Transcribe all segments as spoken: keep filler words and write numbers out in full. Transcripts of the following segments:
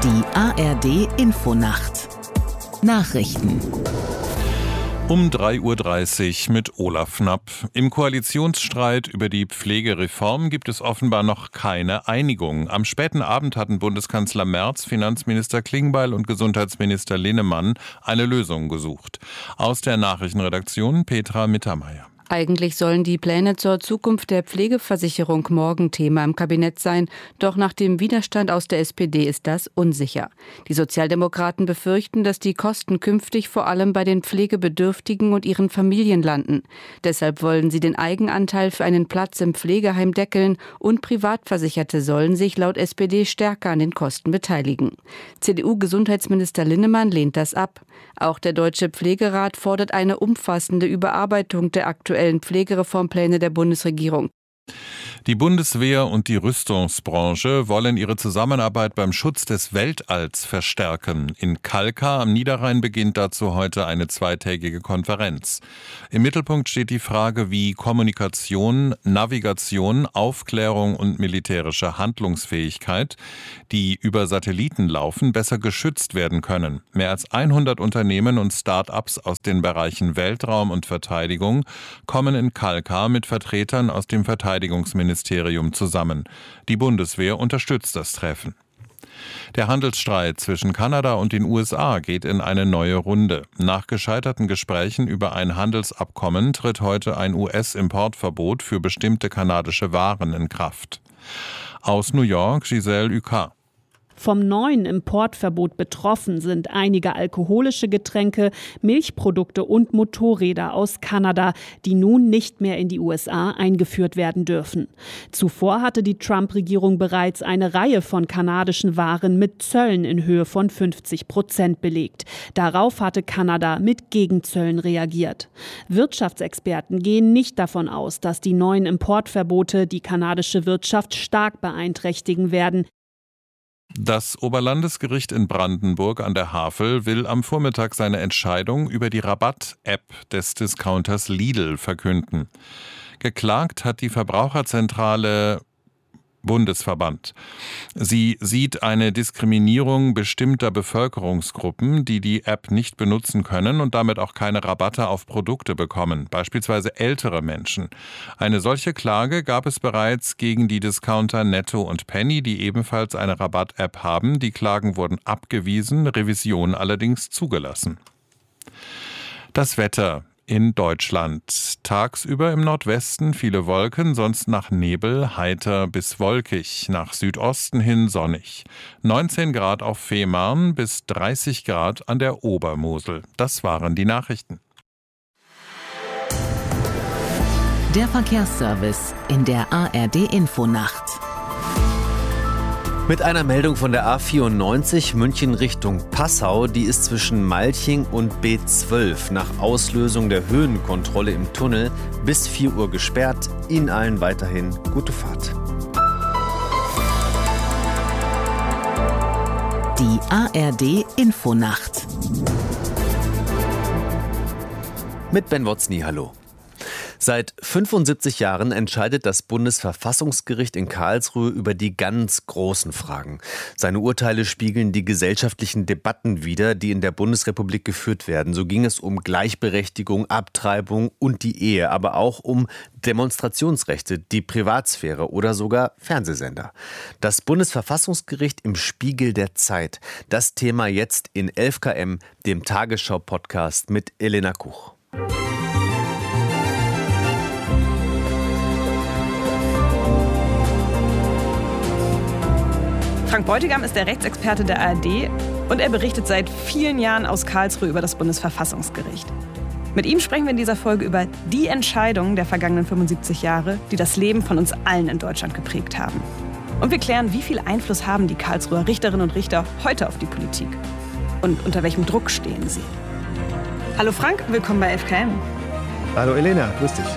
Die A R D-Infonacht. Nachrichten. Um drei Uhr dreißig mit Olaf Knapp. Im Koalitionsstreit über die Pflegereform gibt es offenbar noch keine Einigung. Am späten Abend hatten Bundeskanzler Merz, Finanzminister Klingbeil und Gesundheitsminister Linnemann eine Lösung gesucht. Aus der Nachrichtenredaktion Petra Mittermeier. Eigentlich sollen die Pläne zur Zukunft der Pflegeversicherung morgen Thema im Kabinett sein. Doch nach dem Widerstand aus der S P D ist das unsicher. Die Sozialdemokraten befürchten, dass die Kosten künftig vor allem bei den Pflegebedürftigen und ihren Familien landen. Deshalb wollen sie den Eigenanteil für einen Platz im Pflegeheim deckeln und Privatversicherte sollen sich laut S P D stärker an den Kosten beteiligen. C D U-Gesundheitsminister Linnemann lehnt das ab. Auch der Deutsche Pflegerat fordert eine umfassende Überarbeitung der aktuellen Pflegereformpläne der Bundesregierung. Die Bundeswehr und die Rüstungsbranche wollen ihre Zusammenarbeit beim Schutz des Weltalls verstärken. In Kalkar am Niederrhein beginnt dazu heute eine zweitägige Konferenz. Im Mittelpunkt steht die Frage, wie Kommunikation, Navigation, Aufklärung und militärische Handlungsfähigkeit, die über Satelliten laufen, besser geschützt werden können. Mehr als hundert Unternehmen und Start-ups aus den Bereichen Weltraum und Verteidigung kommen in Kalkar mit Vertretern aus dem Verteidigungsministerium zusammen. Die Bundeswehr unterstützt das Treffen. Der Handelsstreit zwischen Kanada und den U S A geht in eine neue Runde. Nach gescheiterten Gesprächen über ein Handelsabkommen tritt heute ein U S-Importverbot für bestimmte kanadische Waren in Kraft. Aus New York, Giselle Ucas. Vom neuen Importverbot betroffen sind einige alkoholische Getränke, Milchprodukte und Motorräder aus Kanada, die nun nicht mehr in die U S A eingeführt werden dürfen. Zuvor hatte die Trump-Regierung bereits eine Reihe von kanadischen Waren mit Zöllen in Höhe von fünfzig Prozent belegt. Darauf hatte Kanada mit Gegenzöllen reagiert. Wirtschaftsexperten gehen nicht davon aus, dass die neuen Importverbote die kanadische Wirtschaft stark beeinträchtigen werden. Das Oberlandesgericht in Brandenburg an der Havel will am Vormittag seine Entscheidung über die Rabatt-App des Discounters Lidl verkünden. Geklagt hat die Verbraucherzentrale Bundesverband. Sie sieht eine Diskriminierung bestimmter Bevölkerungsgruppen, die die App nicht benutzen können und damit auch keine Rabatte auf Produkte bekommen, beispielsweise ältere Menschen. Eine solche Klage gab es bereits gegen die Discounter Netto und Penny, die ebenfalls eine Rabatt-App haben. Die Klagen wurden abgewiesen, Revision allerdings zugelassen. Das Wetter in Deutschland. Tagsüber im Nordwesten viele Wolken, sonst nach Nebel, heiter bis wolkig. Nach Südosten hin sonnig. neunzehn Grad auf Fehmarn bis dreißig Grad an der Obermosel. Das waren die Nachrichten. Der Verkehrsservice in der A R D-Infonacht. Mit einer Meldung von der A vierundneunzig München Richtung Passau, die ist zwischen Malching und B zwölf nach Auslösung der Höhenkontrolle im Tunnel bis vier Uhr gesperrt. Ihnen allen weiterhin gute Fahrt. Die A R D-Infonacht. Mit Ben Wotzny, hallo. Seit fünfundsiebzig Jahren entscheidet das Bundesverfassungsgericht in Karlsruhe über die ganz großen Fragen. Seine Urteile spiegeln die gesellschaftlichen Debatten wider, die in der Bundesrepublik geführt werden. So ging es um Gleichberechtigung, Abtreibung und die Ehe, aber auch um Demonstrationsrechte, die Privatsphäre oder sogar Fernsehsender. Das Bundesverfassungsgericht im Spiegel der Zeit. Das Thema jetzt in elf Kilometer, dem Tagesschau-Podcast mit Elena Kuch. Frank Beutigam ist der Rechtsexperte der A R D und er berichtet seit vielen Jahren aus Karlsruhe über das Bundesverfassungsgericht. Mit ihm sprechen wir in dieser Folge über die Entscheidungen der vergangenen fünfundsiebzig Jahre, die das Leben von uns allen in Deutschland geprägt haben. Und wir klären, wie viel Einfluss haben die Karlsruher Richterinnen und Richter heute auf die Politik? Und unter welchem Druck stehen sie? Hallo Frank, willkommen bei elf Kilometer. Hallo Elena, grüß dich.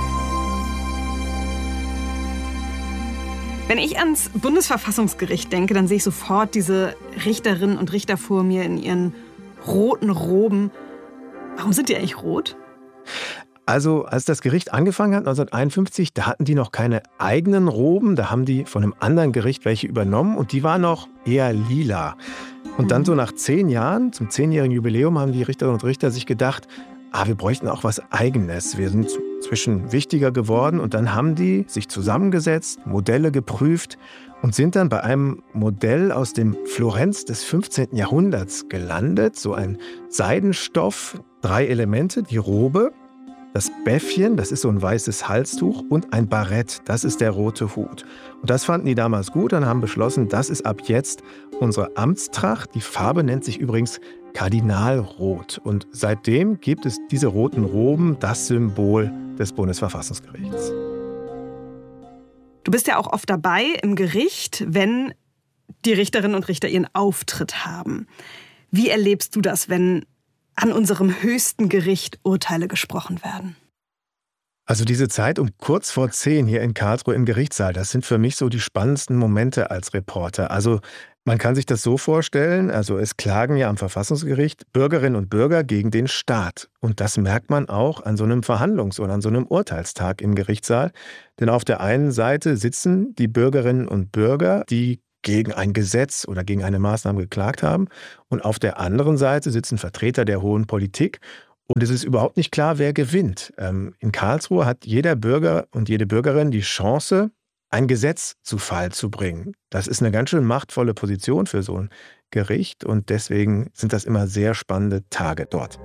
Wenn ich ans Bundesverfassungsgericht denke, dann sehe ich sofort diese Richterinnen und Richter vor mir in ihren roten Roben. Warum sind die eigentlich rot? Also als das Gericht angefangen hat, neunzehnhunderteinundfünfzig, da hatten die noch keine eigenen Roben. Da haben die von einem anderen Gericht welche übernommen und die waren noch eher lila. Und dann so nach zehn Jahren, zum zehnjährigen Jubiläum, haben die Richterinnen und Richter sich gedacht, ah, wir bräuchten auch was Eigenes. Wir sind zwischen wichtiger geworden und dann haben die sich zusammengesetzt, Modelle geprüft und sind dann bei einem Modell aus dem Florenz des fünfzehnten Jahrhunderts gelandet. So ein Seidenstoff, drei Elemente, die Robe, das Bäffchen, das ist so ein weißes Halstuch und ein Barett, das ist der rote Hut. Und das fanden die damals gut und haben beschlossen, das ist ab jetzt unsere Amtstracht. Die Farbe nennt sich übrigens Kardinalrot. Und seitdem gibt es diese roten Roben, das Symbol des Bundesverfassungsgerichts. Du bist ja auch oft dabei im Gericht, wenn die Richterinnen und Richter ihren Auftritt haben. Wie erlebst du das, wenn an unserem höchsten Gericht Urteile gesprochen werden? Also diese Zeit um kurz vor zehn hier in Karlsruhe im Gerichtssaal, das sind für mich so die spannendsten Momente als Reporter. Also man kann sich das so vorstellen, also es klagen ja am Verfassungsgericht Bürgerinnen und Bürger gegen den Staat. Und das merkt man auch an so einem Verhandlungs- oder an so einem Urteilstag im Gerichtssaal. Denn auf der einen Seite sitzen die Bürgerinnen und Bürger, die gegen ein Gesetz oder gegen eine Maßnahme geklagt haben. Und auf der anderen Seite sitzen Vertreter der hohen Politik. Und es ist überhaupt nicht klar, wer gewinnt. In Karlsruhe hat jeder Bürger und jede Bürgerin die Chance, ein Gesetz zu Fall zu bringen. Das ist eine ganz schön machtvolle Position für so ein Gericht. Und deswegen sind das immer sehr spannende Tage dort.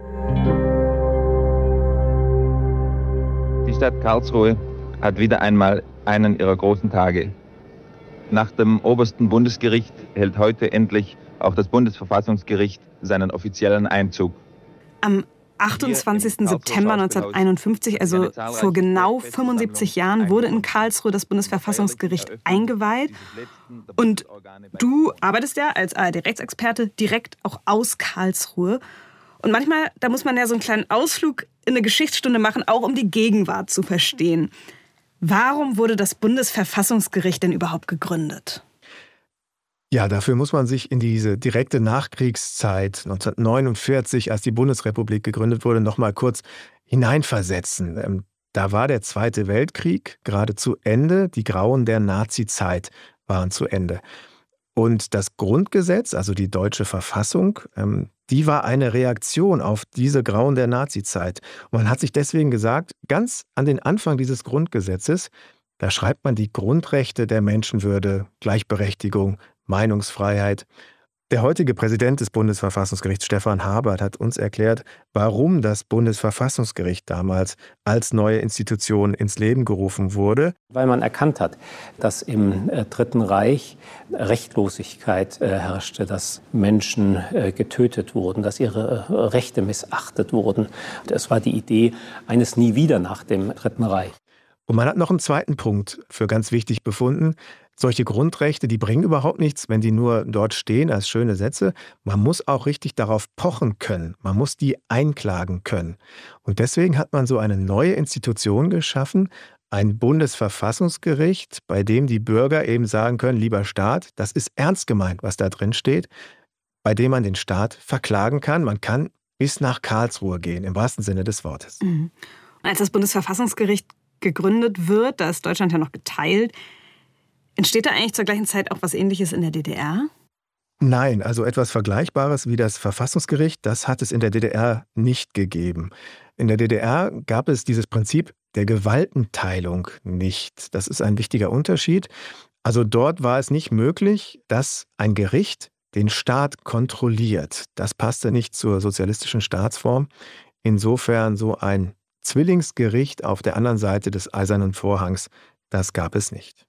Die Stadt Karlsruhe hat wieder einmal einen ihrer großen Tage. Nach dem obersten Bundesgericht hält heute endlich auch das Bundesverfassungsgericht seinen offiziellen Einzug. Am achtundzwanzigsten September neunzehnhunderteinundfünfzig, also vor genau fünfundsiebzig Jahren, wurde in Karlsruhe das Bundesverfassungsgericht eingeweiht. Und du arbeitest ja als A R D-Rechtsexperte direkt auch aus Karlsruhe. Und manchmal, da muss man ja so einen kleinen Ausflug in eine Geschichtsstunde machen, auch um die Gegenwart zu verstehen. Warum wurde das Bundesverfassungsgericht denn überhaupt gegründet? Ja, dafür muss man sich in diese direkte Nachkriegszeit neunzehnhundertneunundvierzig, als die Bundesrepublik gegründet wurde, noch mal kurz hineinversetzen. Da war der Zweite Weltkrieg gerade zu Ende, die Grauen der Nazizeit waren zu Ende. Und das Grundgesetz, also die deutsche Verfassung, die war eine Reaktion auf diese Grauen der Nazizeit. Und man hat sich deswegen gesagt, ganz an den Anfang dieses Grundgesetzes, da schreibt man die Grundrechte der Menschenwürde, Gleichberechtigung, Meinungsfreiheit. Der heutige Präsident des Bundesverfassungsgerichts, Stefan Habert, hat uns erklärt, warum das Bundesverfassungsgericht damals als neue Institution ins Leben gerufen wurde. Weil man erkannt hat, dass im äh, Dritten Reich Rechtlosigkeit äh, herrschte, dass Menschen äh, getötet wurden, dass ihre äh, Rechte missachtet wurden. Es war die Idee eines Nie wieder nach dem Dritten Reich. Und man hat noch einen zweiten Punkt für ganz wichtig befunden. Solche Grundrechte, die bringen überhaupt nichts, wenn die nur dort stehen als schöne Sätze. Man muss auch richtig darauf pochen können. Man muss die einklagen können. Und deswegen hat man so eine neue Institution geschaffen, ein Bundesverfassungsgericht, bei dem die Bürger eben sagen können, lieber Staat, das ist ernst gemeint, was da drin steht, bei dem man den Staat verklagen kann. Man kann bis nach Karlsruhe gehen, im wahrsten Sinne des Wortes. Mhm. Als das Bundesverfassungsgericht gegründet wird, da ist Deutschland ja noch geteilt, entsteht da eigentlich zur gleichen Zeit auch was Ähnliches in der D D R? Nein, also etwas Vergleichbares wie das Verfassungsgericht, das hat es in der D D R nicht gegeben. In der D D R gab es dieses Prinzip der Gewaltenteilung nicht. Das ist ein wichtiger Unterschied. Also dort war es nicht möglich, dass ein Gericht den Staat kontrolliert. Das passte nicht zur sozialistischen Staatsform. Insofern so ein Zwillingsgericht auf der anderen Seite des Eisernen Vorhangs, das gab es nicht.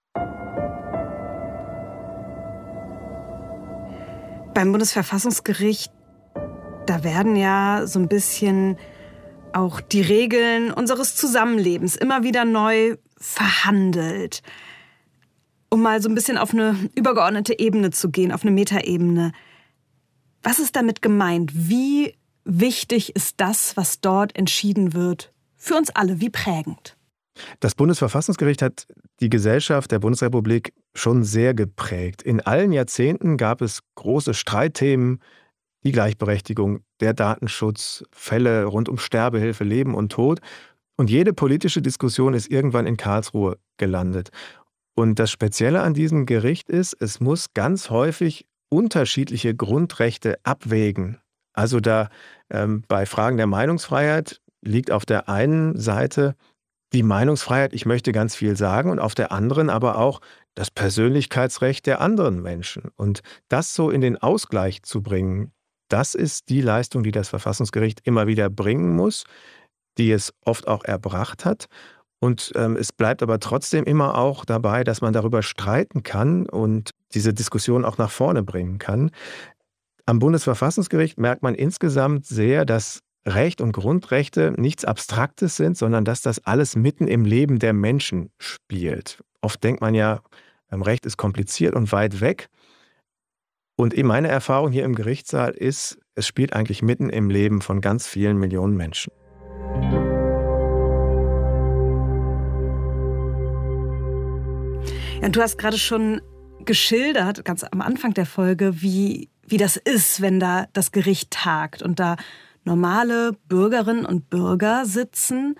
Beim Bundesverfassungsgericht, da werden ja so ein bisschen auch die Regeln unseres Zusammenlebens immer wieder neu verhandelt. Um mal so ein bisschen auf eine übergeordnete Ebene zu gehen, auf eine Metaebene. Was ist damit gemeint? Wie wichtig ist das, was dort entschieden wird, für uns alle? Wie prägend? Das Bundesverfassungsgericht hat die Gesellschaft der Bundesrepublik schon sehr geprägt. In allen Jahrzehnten gab es große Streitthemen, die Gleichberechtigung, der Datenschutz, Fälle rund um Sterbehilfe, Leben und Tod. Und jede politische Diskussion ist irgendwann in Karlsruhe gelandet. Und das Spezielle an diesem Gericht ist, es muss ganz häufig unterschiedliche Grundrechte abwägen. Also da ähm, bei Fragen der Meinungsfreiheit liegt auf der einen Seite die Meinungsfreiheit, ich möchte ganz viel sagen, und auf der anderen aber auch das Persönlichkeitsrecht der anderen Menschen. Und das so in den Ausgleich zu bringen, das ist die Leistung, die das Verfassungsgericht immer wieder bringen muss, die es oft auch erbracht hat. Und ähm, es bleibt aber trotzdem immer auch dabei, dass man darüber streiten kann und diese Diskussion auch nach vorne bringen kann. Am Bundesverfassungsgericht merkt man insgesamt sehr, dass Recht und Grundrechte nichts Abstraktes sind, sondern dass das alles mitten im Leben der Menschen spielt. Oft denkt man ja, Recht ist kompliziert und weit weg. Und eben meine Erfahrung hier im Gerichtssaal ist, es spielt eigentlich mitten im Leben von ganz vielen Millionen Menschen. Ja, du hast gerade schon geschildert, ganz am Anfang der Folge, wie, wie das ist, wenn da das Gericht tagt und da normale Bürgerinnen und Bürger sitzen,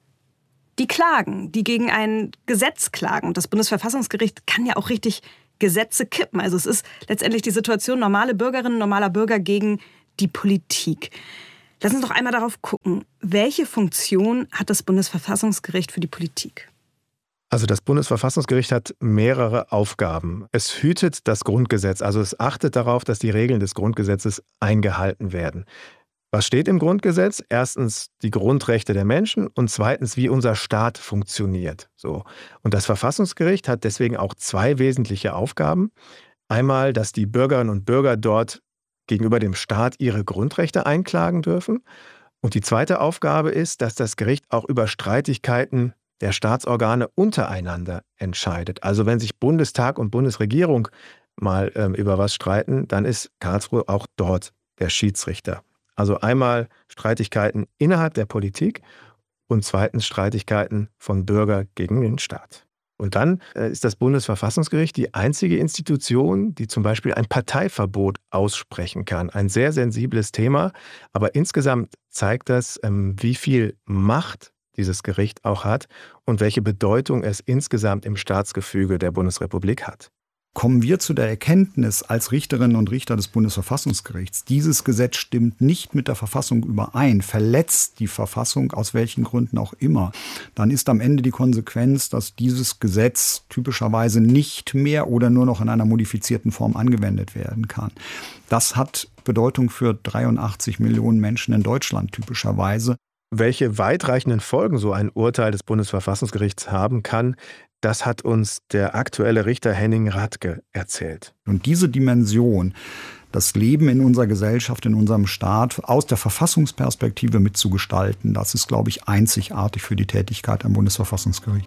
die klagen, die gegen ein Gesetz klagen. Und das Bundesverfassungsgericht kann ja auch richtig Gesetze kippen. Also es ist letztendlich die Situation normale Bürgerinnen, normaler Bürger gegen die Politik. Lass uns doch einmal darauf gucken, welche Funktion hat das Bundesverfassungsgericht für die Politik? Also das Bundesverfassungsgericht hat mehrere Aufgaben. Es hütet das Grundgesetz, also es achtet darauf, dass die Regeln des Grundgesetzes eingehalten werden. Was steht im Grundgesetz? Erstens die Grundrechte der Menschen und zweitens, wie unser Staat funktioniert. So. Und das Verfassungsgericht hat deswegen auch zwei wesentliche Aufgaben. Einmal, dass die Bürgerinnen und Bürger dort gegenüber dem Staat ihre Grundrechte einklagen dürfen. Und die zweite Aufgabe ist, dass das Gericht auch über Streitigkeiten der Staatsorgane untereinander entscheidet. Also wenn sich Bundestag und Bundesregierung mal ähm, über was streiten, dann ist Karlsruhe auch dort der Schiedsrichter. Also einmal Streitigkeiten innerhalb der Politik und zweitens Streitigkeiten von Bürger gegen den Staat. Und dann äh, ist das Bundesverfassungsgericht die einzige Institution, die zum Beispiel ein Parteiverbot aussprechen kann. Ein sehr sensibles Thema, aber insgesamt zeigt das, ähm, wie viel Macht dieses Gericht auch hat und welche Bedeutung es insgesamt im Staatsgefüge der Bundesrepublik hat. Kommen wir zu der Erkenntnis als Richterinnen und Richter des Bundesverfassungsgerichts, dieses Gesetz stimmt nicht mit der Verfassung überein, verletzt die Verfassung aus welchen Gründen auch immer, dann ist am Ende die Konsequenz, dass dieses Gesetz typischerweise nicht mehr oder nur noch in einer modifizierten Form angewendet werden kann. Das hat Bedeutung für dreiundachtzig Millionen Menschen in Deutschland typischerweise. Welche weitreichenden Folgen so ein Urteil des Bundesverfassungsgerichts haben kann, das hat uns der aktuelle Richter Henning Radke erzählt. Und diese Dimension, das Leben in unserer Gesellschaft, in unserem Staat aus der Verfassungsperspektive mitzugestalten, das ist, glaube ich, einzigartig für die Tätigkeit am Bundesverfassungsgericht.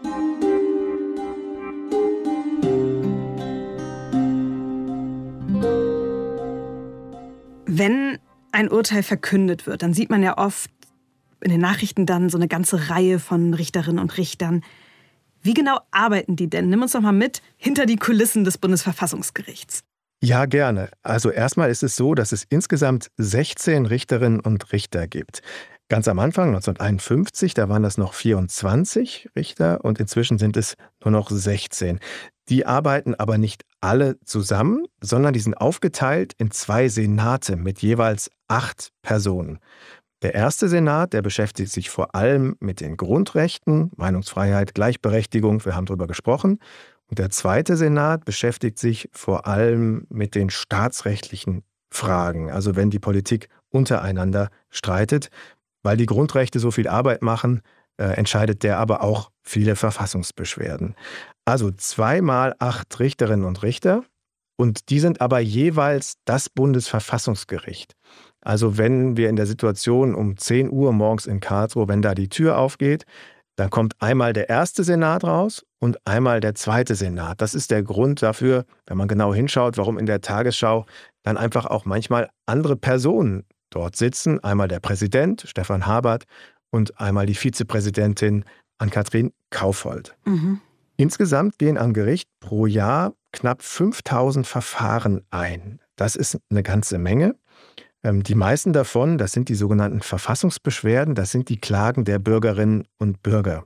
Wenn ein Urteil verkündet wird, dann sieht man ja oft in den Nachrichten dann so eine ganze Reihe von Richterinnen und Richtern. Wie genau arbeiten die denn? Nimm uns doch mal mit hinter die Kulissen des Bundesverfassungsgerichts. Ja, gerne. Also erstmal ist es so, dass es insgesamt sechzehn Richterinnen und Richter gibt. Ganz am Anfang, neunzehnhunderteinundfünfzig, da waren das noch vierundzwanzig Richter und inzwischen sind es nur noch sechzehn. Die arbeiten aber nicht alle zusammen, sondern die sind aufgeteilt in zwei Senate mit jeweils acht Personen. Der erste Senat, der beschäftigt sich vor allem mit den Grundrechten, Meinungsfreiheit, Gleichberechtigung, wir haben darüber gesprochen. Und der zweite Senat beschäftigt sich vor allem mit den staatsrechtlichen Fragen, also wenn die Politik untereinander streitet. Weil die Grundrechte so viel Arbeit machen, äh, entscheidet der aber auch viele Verfassungsbeschwerden. Also zweimal acht Richterinnen und Richter und die sind aber jeweils das Bundesverfassungsgericht. Also wenn wir in der Situation um zehn Uhr morgens in Karlsruhe, wenn da die Tür aufgeht, dann kommt einmal der erste Senat raus und einmal der zweite Senat. Das ist der Grund dafür, wenn man genau hinschaut, warum in der Tagesschau dann einfach auch manchmal andere Personen dort sitzen. Einmal der Präsident, Stefan Habert, und einmal die Vizepräsidentin Ann-Kathrin Kaufhold. Mhm. Insgesamt gehen am Gericht pro Jahr knapp fünftausend Verfahren ein. Das ist eine ganze Menge. Die meisten davon, das sind die sogenannten Verfassungsbeschwerden, das sind die Klagen der Bürgerinnen und Bürger.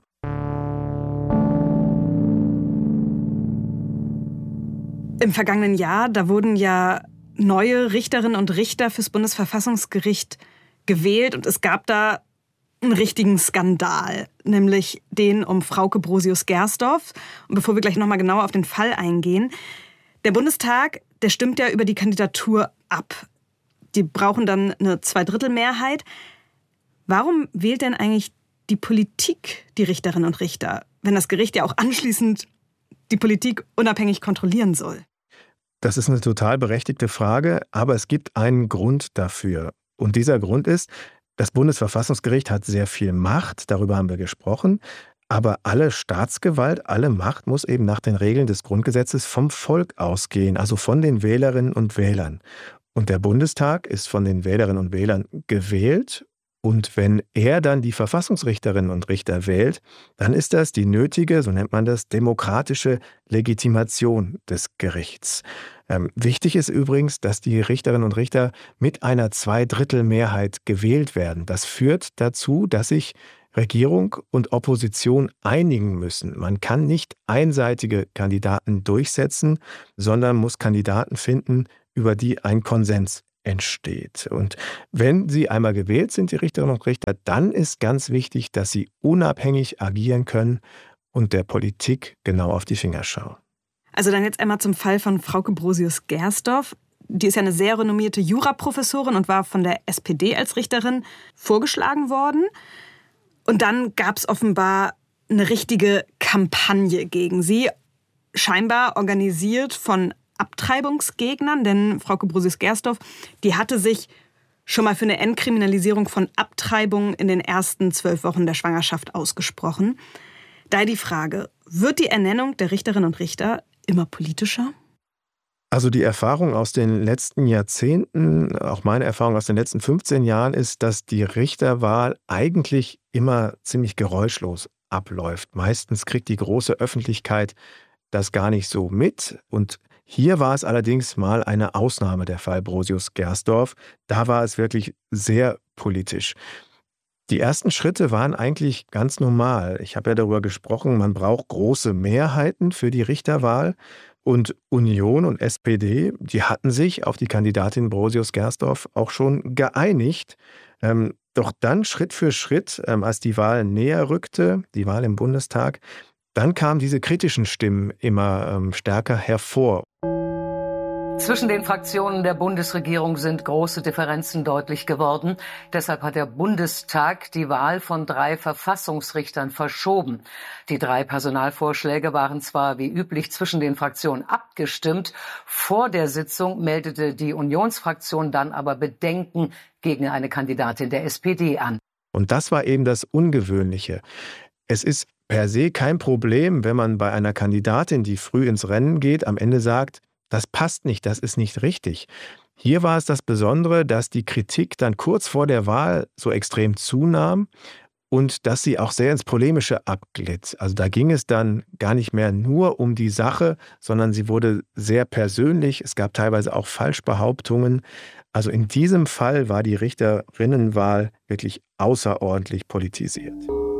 Im vergangenen Jahr, da wurden ja neue Richterinnen und Richter fürs Bundesverfassungsgericht gewählt und es gab da einen richtigen Skandal, nämlich den um Frauke Brosius-Gersdorf. Und bevor wir gleich nochmal genauer auf den Fall eingehen, der Bundestag, der stimmt ja über die Kandidatur ab. Die brauchen dann eine Zweidrittelmehrheit. Warum wählt denn eigentlich die Politik die Richterinnen und Richter, wenn das Gericht ja auch anschließend die Politik unabhängig kontrollieren soll? Das ist eine total berechtigte Frage, aber es gibt einen Grund dafür. Und dieser Grund ist, das Bundesverfassungsgericht hat sehr viel Macht, darüber haben wir gesprochen, aber alle Staatsgewalt, alle Macht muss eben nach den Regeln des Grundgesetzes vom Volk ausgehen, also von den Wählerinnen und Wählern. Und der Bundestag ist von den Wählerinnen und Wählern gewählt. Und wenn er dann die Verfassungsrichterinnen und Richter wählt, dann ist das die nötige, so nennt man das, demokratische Legitimation des Gerichts. Ähm, wichtig ist übrigens, dass die Richterinnen und Richter mit einer Zweidrittelmehrheit gewählt werden. Das führt dazu, dass sich Regierung und Opposition einigen müssen. Man kann nicht einseitige Kandidaten durchsetzen, sondern muss Kandidaten finden, über die ein Konsens entsteht. Und wenn sie einmal gewählt sind, die Richterinnen und Richter, dann ist ganz wichtig, dass sie unabhängig agieren können und der Politik genau auf die Finger schauen. Also dann jetzt einmal zum Fall von Frauke Brosius-Gersdorf. Die ist ja eine sehr renommierte Juraprofessorin und war von der S P D als Richterin vorgeschlagen worden. Und dann gab es offenbar eine richtige Kampagne gegen sie, scheinbar organisiert von Abtreibungsgegnern, denn Frauke Brosius-Gersdorf, die hatte sich schon mal für eine Entkriminalisierung von Abtreibungen in den ersten zwölf Wochen der Schwangerschaft ausgesprochen. Daher die Frage, wird die Ernennung der Richterinnen und Richter immer politischer? Also die Erfahrung aus den letzten Jahrzehnten, auch meine Erfahrung aus den letzten fünfzehn Jahren ist, dass die Richterwahl eigentlich immer ziemlich geräuschlos abläuft. Meistens kriegt die große Öffentlichkeit das gar nicht so mit. Und hier war es allerdings mal eine Ausnahme, der Fall Brosius-Gersdorf. Da war es wirklich sehr politisch. Die ersten Schritte waren eigentlich ganz normal. Ich habe ja darüber gesprochen, man braucht große Mehrheiten für die Richterwahl. Und Union und S P D, die hatten sich auf die Kandidatin Brosius-Gersdorf auch schon geeinigt. Ähm, doch dann Schritt für Schritt, ähm, als die Wahl näher rückte, die Wahl im Bundestag, dann kamen diese kritischen Stimmen immer ähm, stärker hervor. Zwischen den Fraktionen der Bundesregierung sind große Differenzen deutlich geworden. Deshalb hat der Bundestag die Wahl von drei Verfassungsrichtern verschoben. Die drei Personalvorschläge waren zwar wie üblich zwischen den Fraktionen abgestimmt. Vor der Sitzung meldete die Unionsfraktion dann aber Bedenken gegen eine Kandidatin der S P D an. Und das war eben das Ungewöhnliche. Es ist per se kein Problem, wenn man bei einer Kandidatin, die früh ins Rennen geht, am Ende sagt, das passt nicht, das ist nicht richtig. Hier war es das Besondere, dass die Kritik dann kurz vor der Wahl so extrem zunahm und dass sie auch sehr ins Polemische abglitt. Also da ging es dann gar nicht mehr nur um die Sache, sondern sie wurde sehr persönlich. Es gab teilweise auch Falschbehauptungen. Also in diesem Fall war die Richterinnenwahl wirklich außerordentlich politisiert.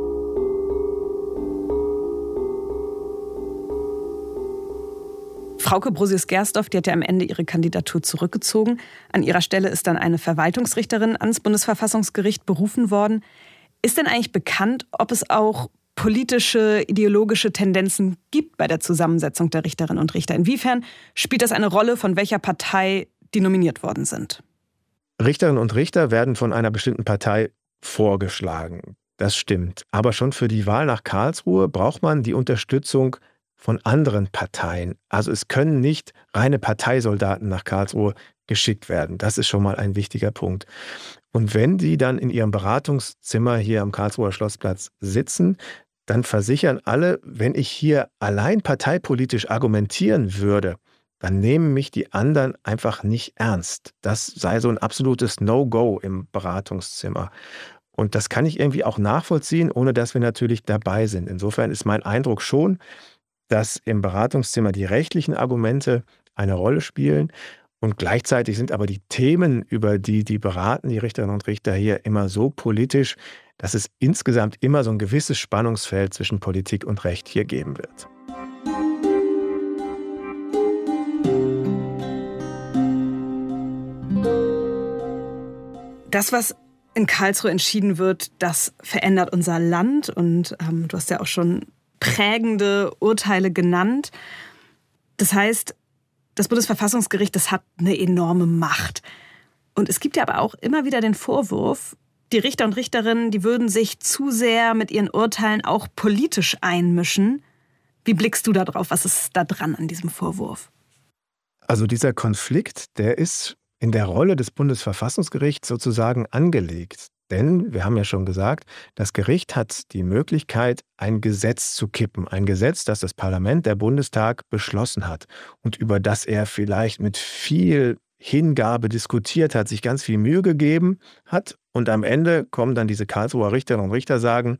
Frauke Brosius-Gersdorf, die hat ja am Ende ihre Kandidatur zurückgezogen. An ihrer Stelle ist dann eine Verwaltungsrichterin ans Bundesverfassungsgericht berufen worden. Ist denn eigentlich bekannt, ob es auch politische, ideologische Tendenzen gibt bei der Zusammensetzung der Richterinnen und Richter? Inwiefern spielt das eine Rolle, von welcher Partei die nominiert worden sind? Richterinnen und Richter werden von einer bestimmten Partei vorgeschlagen. Das stimmt. Aber schon für die Wahl nach Karlsruhe braucht man die Unterstützung von anderen Parteien. Also es können nicht reine Parteisoldaten nach Karlsruhe geschickt werden. Das ist schon mal ein wichtiger Punkt. Und wenn die dann in ihrem Beratungszimmer hier am Karlsruher Schlossplatz sitzen, dann versichern alle, wenn ich hier allein parteipolitisch argumentieren würde, dann nehmen mich die anderen einfach nicht ernst. Das sei so ein absolutes No-Go im Beratungszimmer. Und das kann ich irgendwie auch nachvollziehen, ohne dass wir natürlich dabei sind. Insofern ist mein Eindruck schon, dass im Beratungszimmer die rechtlichen Argumente eine Rolle spielen. Und gleichzeitig sind aber die Themen, über die die beraten, die Richterinnen und Richter hier, immer so politisch, dass es insgesamt immer so ein gewisses Spannungsfeld zwischen Politik und Recht hier geben wird. Das, was in Karlsruhe entschieden wird, das verändert unser Land. Und ähm, du hast ja auch schon prägende Urteile genannt. Das heißt, das Bundesverfassungsgericht, das hat eine enorme Macht. Und es gibt ja aber auch immer wieder den Vorwurf, die Richter und Richterinnen, die würden sich zu sehr mit ihren Urteilen auch politisch einmischen. Wie blickst du da drauf? Was ist da dran an diesem Vorwurf? Also dieser Konflikt, der ist in der Rolle des Bundesverfassungsgerichts sozusagen angelegt. Denn, wir haben ja schon gesagt, das Gericht hat die Möglichkeit, ein Gesetz zu kippen. Ein Gesetz, das das Parlament, der Bundestag, beschlossen hat und über das er vielleicht mit viel Hingabe diskutiert hat, sich ganz viel Mühe gegeben hat. Und am Ende kommen dann diese Karlsruher Richterinnen und Richter, sagen,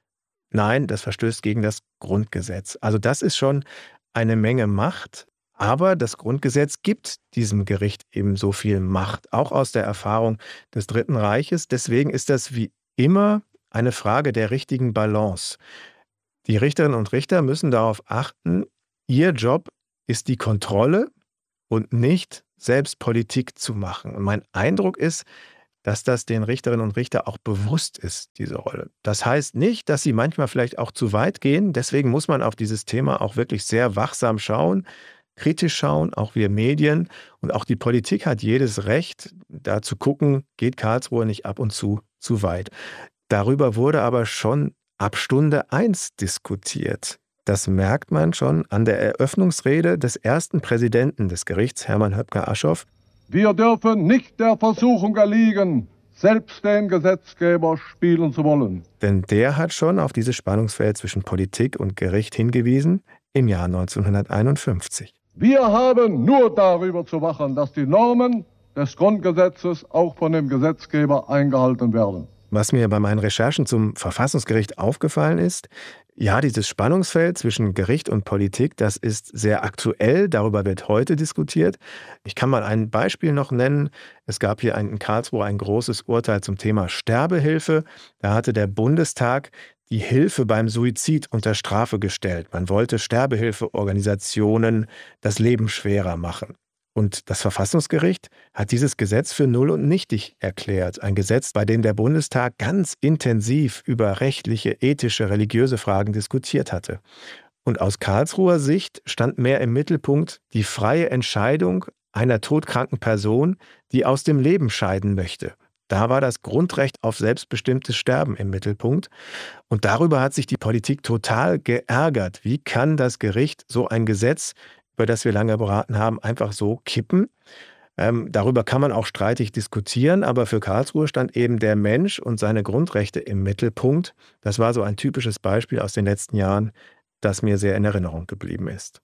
nein, das verstößt gegen das Grundgesetz. Also das ist schon eine Menge Macht. Aber das Grundgesetz gibt diesem Gericht eben so viel Macht, auch aus der Erfahrung des Dritten Reiches. Deswegen ist das wie immer eine Frage der richtigen Balance. Die Richterinnen und Richter müssen darauf achten, ihr Job ist die Kontrolle und nicht selbst Politik zu machen. Und mein Eindruck ist, dass das den Richterinnen und Richtern auch bewusst ist, diese Rolle. Das heißt nicht, dass sie manchmal vielleicht auch zu weit gehen. Deswegen muss man auf dieses Thema auch wirklich sehr wachsam schauen, kritisch schauen, auch wir Medien. Und auch die Politik hat jedes Recht, da zu gucken, geht Karlsruhe nicht ab und zu zu weit. Darüber wurde aber schon ab Stunde eins diskutiert. Das merkt man schon an der Eröffnungsrede des ersten Präsidenten des Gerichts, Hermann Höpker-Aschoff. Wir dürfen nicht der Versuchung erliegen, selbst den Gesetzgeber spielen zu wollen. Denn der hat schon auf dieses Spannungsfeld zwischen Politik und Gericht hingewiesen im Jahr neunzehnhunderteinundfünfzig. Wir haben nur darüber zu wachen, dass die Normen des Grundgesetzes auch von dem Gesetzgeber eingehalten werden. Was mir bei meinen Recherchen zum Verfassungsgericht aufgefallen ist, ja, dieses Spannungsfeld zwischen Gericht und Politik, das ist sehr aktuell, darüber wird heute diskutiert. Ich kann mal ein Beispiel noch nennen. Es gab hier in Karlsruhe ein großes Urteil zum Thema Sterbehilfe. Da hatte der Bundestag die Hilfe beim Suizid unter Strafe gestellt. Man wollte Sterbehilfeorganisationen das Leben schwerer machen. Und das Verfassungsgericht hat dieses Gesetz für null und nichtig erklärt. Ein Gesetz, bei dem der Bundestag ganz intensiv über rechtliche, ethische, religiöse Fragen diskutiert hatte. Und aus Karlsruher Sicht stand mehr im Mittelpunkt die freie Entscheidung einer todkranken Person, die aus dem Leben scheiden möchte. Da war das Grundrecht auf selbstbestimmtes Sterben im Mittelpunkt. Und darüber hat sich die Politik total geärgert. Wie kann das Gericht so ein Gesetz, über das wir lange beraten haben, einfach so kippen? Ähm, darüber kann man auch streitig diskutieren, aber für Karlsruhe stand eben der Mensch und seine Grundrechte im Mittelpunkt. Das war so ein typisches Beispiel aus den letzten Jahren, das mir sehr in Erinnerung geblieben ist.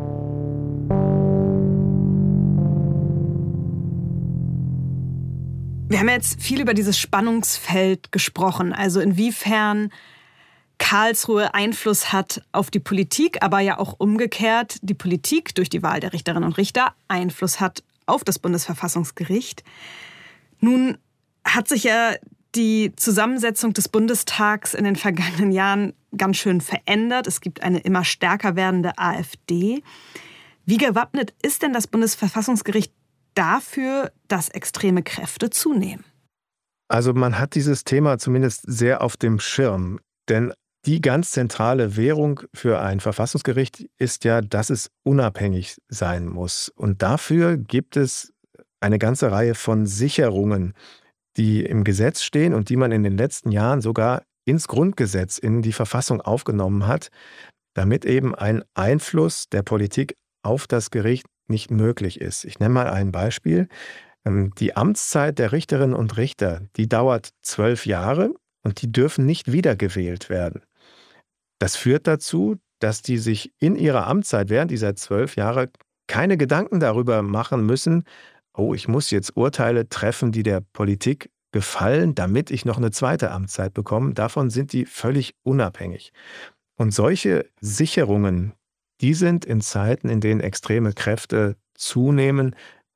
Wir haben jetzt viel über dieses Spannungsfeld gesprochen, also inwiefern Karlsruhe Einfluss hat auf die Politik, aber ja auch umgekehrt die Politik durch die Wahl der Richterinnen und Richter Einfluss hat auf das Bundesverfassungsgericht. Nun hat sich ja die Zusammensetzung des Bundestags in den vergangenen Jahren ganz schön verändert. Es gibt eine immer stärker werdende AfD. Wie gewappnet ist denn das Bundesverfassungsgericht dafür, dass extreme Kräfte zunehmen? Also man hat dieses Thema zumindest sehr auf dem Schirm, denn die ganz zentrale Währung für ein Verfassungsgericht ist ja, dass es unabhängig sein muss. Und dafür gibt es eine ganze Reihe von Sicherungen, die im Gesetz stehen und die man in den letzten Jahren sogar ins Grundgesetz, in die Verfassung aufgenommen hat, damit eben ein Einfluss der Politik auf das Gericht nicht möglich ist. Ich nenne mal ein Beispiel. Die Amtszeit der Richterinnen und Richter, die dauert zwölf Jahre und die dürfen nicht wiedergewählt werden. Das führt dazu, dass die sich in ihrer Amtszeit während dieser zwölf Jahre keine Gedanken darüber machen müssen, oh, ich muss jetzt Urteile treffen, die der Politik gefallen, damit ich noch eine zweite Amtszeit bekomme. Davon sind die völlig unabhängig. Und solche Sicherungen, die sind in Zeiten, in denen extreme Kräfte zunehmen,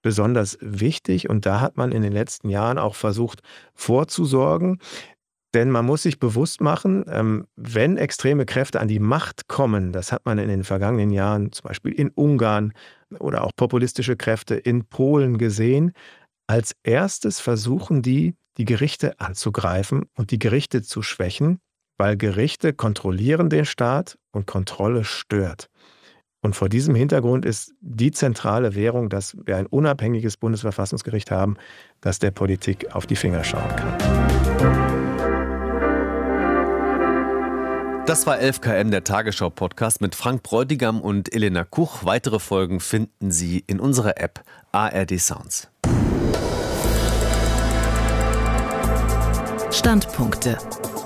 besonders wichtig und da hat man in den letzten Jahren auch versucht vorzusorgen. Denn man muss sich bewusst machen, wenn extreme Kräfte an die Macht kommen, das hat man in den vergangenen Jahren zum Beispiel in Ungarn oder auch populistische Kräfte in Polen gesehen, als erstes versuchen die, die Gerichte anzugreifen und die Gerichte zu schwächen, weil Gerichte kontrollieren den Staat und Kontrolle stört. Und vor diesem Hintergrund ist die zentrale Währung, dass wir ein unabhängiges Bundesverfassungsgericht haben, das der Politik auf die Finger schauen kann. Das war elf Kilometer, der Tagesschau-Podcast mit Frank Bräutigam und Elena Kuch. Weitere Folgen finden Sie in unserer App A R D Sounds. Standpunkte.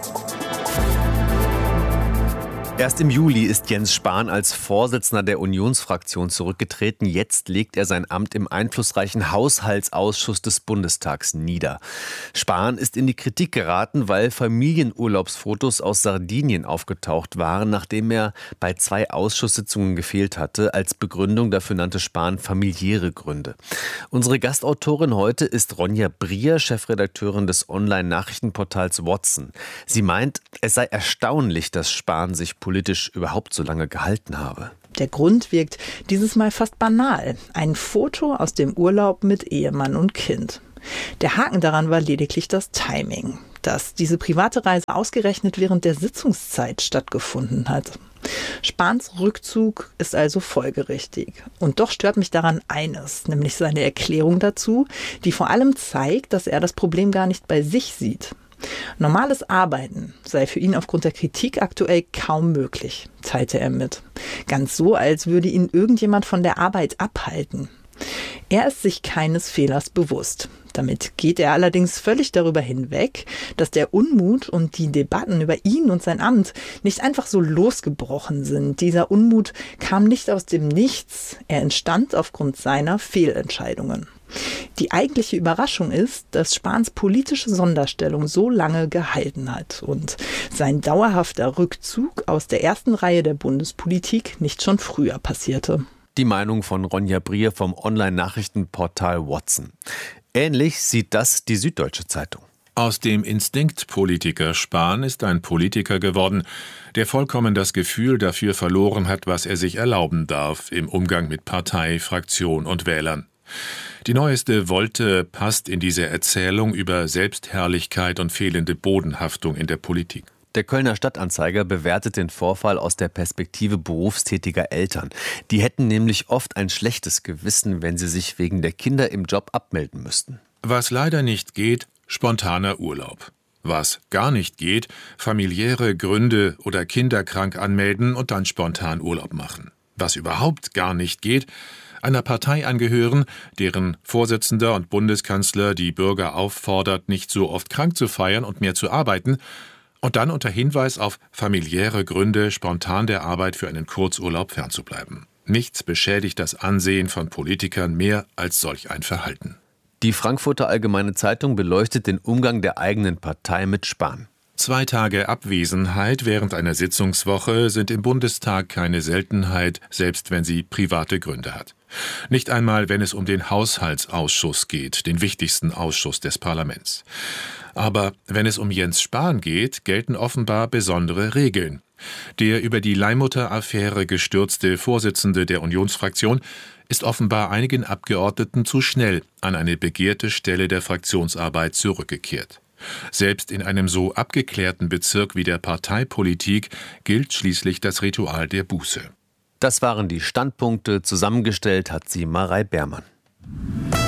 Erst im Juli ist Jens Spahn als Vorsitzender der Unionsfraktion zurückgetreten. Jetzt legt er sein Amt im einflussreichen Haushaltsausschuss des Bundestags nieder. Spahn ist in die Kritik geraten, weil Familienurlaubsfotos aus Sardinien aufgetaucht waren, nachdem er bei zwei Ausschusssitzungen gefehlt hatte. Als Begründung dafür nannte Spahn familiäre Gründe. Unsere Gastautorin heute ist Ronja Brier, Chefredakteurin des Online-Nachrichtenportals Watson. Sie meint, es sei erstaunlich, dass Spahn sich politisch überhaupt so lange gehalten habe. Der Grund wirkt dieses Mal fast banal. Ein Foto aus dem Urlaub mit Ehemann und Kind. Der Haken daran war lediglich das Timing, dass diese private Reise ausgerechnet während der Sitzungszeit stattgefunden hat. Spahns Rückzug ist also folgerichtig. Und doch stört mich daran eines, nämlich seine Erklärung dazu, die vor allem zeigt, dass er das Problem gar nicht bei sich sieht. Normales Arbeiten sei für ihn aufgrund der Kritik aktuell kaum möglich, teilte er mit. Ganz so, als würde ihn irgendjemand von der Arbeit abhalten. Er ist sich keines Fehlers bewusst. Damit geht er allerdings völlig darüber hinweg, dass der Unmut und die Debatten über ihn und sein Amt nicht einfach so losgebrochen sind. Dieser Unmut kam nicht aus dem Nichts, er entstand aufgrund seiner Fehlentscheidungen. Die eigentliche Überraschung ist, dass Spahns politische Sonderstellung so lange gehalten hat und sein dauerhafter Rückzug aus der ersten Reihe der Bundespolitik nicht schon früher passierte. Die Meinung von Ronja Brier vom Online-Nachrichtenportal Watson. Ähnlich sieht das die Süddeutsche Zeitung. Aus dem Instinktpolitiker Spahn ist ein Politiker geworden, der vollkommen das Gefühl dafür verloren hat, was er sich erlauben darf im Umgang mit Partei, Fraktion und Wählern. Die neueste Wolte passt in diese Erzählung über Selbstherrlichkeit und fehlende Bodenhaftung in der Politik. Der Kölner Stadtanzeiger bewertet den Vorfall aus der Perspektive berufstätiger Eltern. Die hätten nämlich oft ein schlechtes Gewissen, wenn sie sich wegen der Kinder im Job abmelden müssten. Was leider nicht geht, spontaner Urlaub. Was gar nicht geht, familiäre Gründe oder Kinder krank anmelden und dann spontan Urlaub machen. Was überhaupt gar nicht geht, einer Partei angehören, deren Vorsitzender und Bundeskanzler die Bürger auffordert, nicht so oft krank zu feiern und mehr zu arbeiten, und dann unter Hinweis auf familiäre Gründe spontan der Arbeit für einen Kurzurlaub fernzubleiben. Nichts beschädigt das Ansehen von Politikern mehr als solch ein Verhalten. Die Frankfurter Allgemeine Zeitung beleuchtet den Umgang der eigenen Partei mit Spahn. Zwei Tage Abwesenheit während einer Sitzungswoche sind im Bundestag keine Seltenheit, selbst wenn sie private Gründe hat. Nicht einmal, wenn es um den Haushaltsausschuss geht, den wichtigsten Ausschuss des Parlaments. Aber wenn es um Jens Spahn geht, gelten offenbar besondere Regeln. Der über die Leihmutter-Affäre gestürzte Vorsitzende der Unionsfraktion ist offenbar einigen Abgeordneten zu schnell an eine begehrte Stelle der Fraktionsarbeit zurückgekehrt. Selbst in einem so abgeklärten Bezirk wie der Parteipolitik gilt schließlich das Ritual der Buße. Das waren die Standpunkte. Zusammengestellt hat sie Marei Beermann.